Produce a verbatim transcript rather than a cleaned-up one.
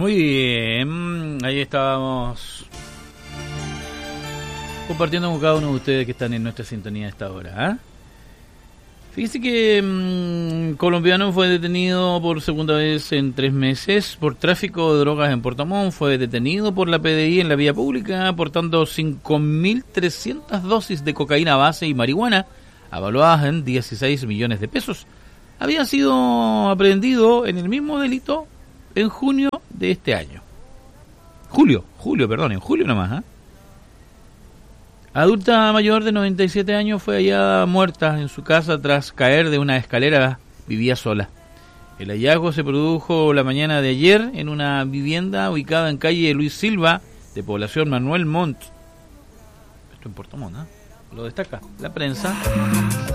Muy bien, ahí estábamos compartiendo con cada uno de ustedes que están en nuestra sintonía a esta hora. ¿eh? Fíjese que un mmm, colombiano fue detenido por segunda vez en tres meses por tráfico de drogas en Puerto Montt. Fue detenido por la P D I en la vía pública portando cinco mil trescientas dosis de cocaína base y marihuana, avaluadas en dieciséis millones de pesos. Había sido aprehendido en el mismo delito en junio de este año. Julio, julio, perdón, en julio nomás. ¿eh? Adulta mayor de noventa y siete años fue hallada muerta en su casa tras caer de una escalera. Vivía sola. El hallazgo se produjo la mañana de ayer en una vivienda ubicada en calle Luis Silva, de población Manuel Montt. Esto en Puerto Montt, ¿eh? Lo destaca la prensa.